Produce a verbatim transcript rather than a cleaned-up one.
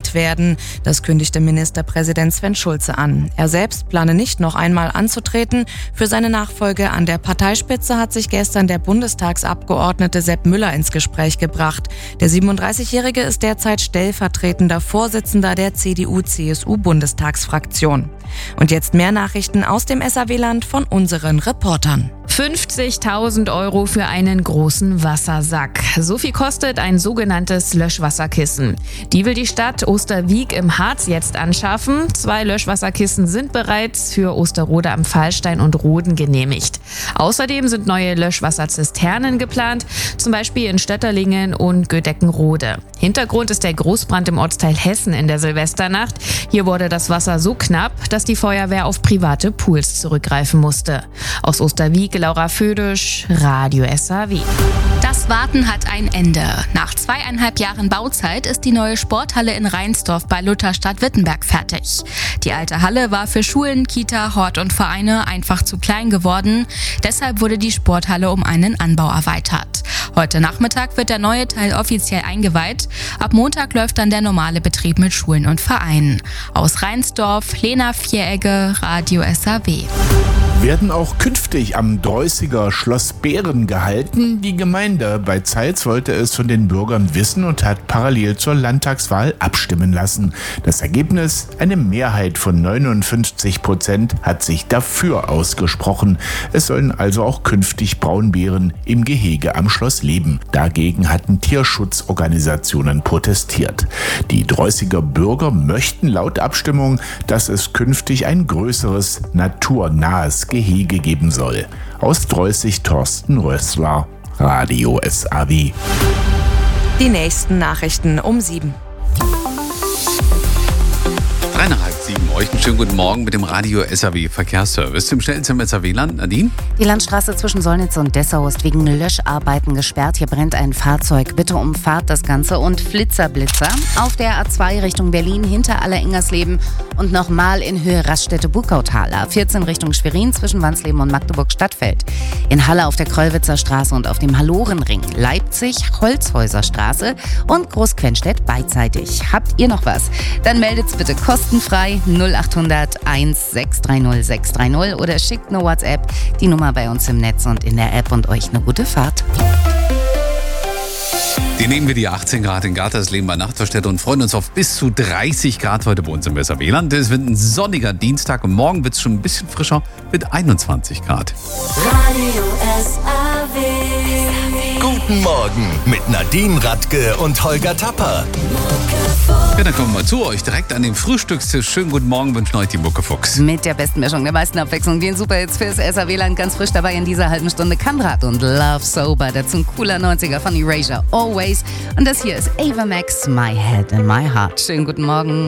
gewählt werden. Das kündigte Ministerpräsident Sven Schulze an. Er selbst plane nicht noch einmal anzutreten. Für seine Nachfolge an der Parteispitze hat sich gestern der Bundestagsabgeordnete Sepp Müller ins Gespräch gebracht. Der siebenunddreißigjährige ist derzeit stellvertretender Vorsitzender der C D U C S U-Bundestagsfraktion. Und jetzt mehr Nachrichten aus dem S A W-Land von unseren Reportern. fünfzigtausend Euro für einen großen Wassersack. So viel kostet ein sogenanntes Löschwasserkissen. Die will die Stadt Osterwieck im Harz jetzt anschaffen. Zwei Löschwasserkissen sind bereits für Osterrode am Fallstein und Roden genehmigt. Außerdem sind neue Löschwasserzisternen geplant, zum Beispiel in Stötterlingen und Gödeckenrode. Hintergrund ist der Großbrand im Ortsteil Hessen in der Silvesternacht. Hier wurde das Wasser so knapp, dass die Feuerwehr auf private Pools zurückgreifen musste. Aus Osterwieck, Laura Födisch, Radio S A W. Das Warten hat ein Ende. Nach zweieinhalb Jahren Bauzeit ist die neue Sporthalle in Reinsdorf bei Lutherstadt Wittenberg fertig. Die alte Halle war für Schulen, Kita, Hort und Vereine einfach zu klein geworden. Deshalb wurde die Sporthalle um einen Anbau erweitert. Heute Nachmittag wird der neue Teil offiziell eingeweiht. Ab Montag läuft dann der normale Betrieb mit Schulen und Vereinen. Aus Reinsdorf, Lena Vieregge, Radio S A W. Werden auch künftig am Dreußiger Schloss Behren gehalten? Die Gemeinde bei Zeitz wollte es von den Bürgern wissen und hat parallel zur Landtagswahl abstimmen lassen. Das Ergebnis: eine Mehrheit von neunundfünfzig Prozent hat sich dafür ausgesprochen. Es sollen also auch künftig Braunbären im Gehege am Schloss leben. Dagegen hatten Tierschutzorganisationen protestiert. Die Dreußiger Bürger möchten laut Abstimmung, dass es künftig ein größeres, naturnahes Gehege geben soll. Aus Dreußig Thorsten Rössler, Radio S A W. Die nächsten Nachrichten um sieben. Drei nach halb sieben. Euch einen schönen guten Morgen mit dem Radio S A W Verkehrsservice. Zum schnellen zum S A W-Land. Nadine? Die Landstraße zwischen Solnitz und Dessau ist wegen Löscharbeiten gesperrt. Hier brennt ein Fahrzeug. Bitte umfahrt das Ganze. Und Flitzerblitzer auf der A zwei Richtung Berlin hinter Aller-Ingersleben und nochmal in Höhe Raststätte-Burgautal. A vierzehn Richtung Schwerin zwischen Wansleben und Magdeburg-Stadtfeld. In Halle auf der Kröllwitzer Straße und auf dem Hallorenring. Leipzig, Holzhäuser-Straße und Großquenstedt beidseitig. Habt ihr noch was? Dann meldet's bitte kostenfrei null acht hundert eins sechs drei null sechs drei null oder schickt eine WhatsApp, die Nummer bei uns im Netz und in der App, und euch eine gute Fahrt. Die nehmen wir die achtzehn Grad in Gartersleben bei Nachterstädte und freuen uns auf bis zu dreißig Grad heute bei uns im S A W-Land. Es wird ein sonniger Dienstag und morgen wird es schon ein bisschen frischer mit einundzwanzig Grad. Radio S A W. Guten Morgen mit Nadine Radke und Holger Tapper. Ja, dann kommen wir zu euch direkt an den Frühstückstisch. Schönen guten Morgen wünschen euch die Muckefuchs. Mit der besten Mischung, der meisten Abwechslung, den Superhits fürs S A W-Land. Ganz frisch dabei in dieser halben Stunde Kandrat und Love Sober. Dazu ein cooler neunziger von Erasure, Always. Und das hier ist Ava Max, My Head and My Heart. Schönen guten Morgen.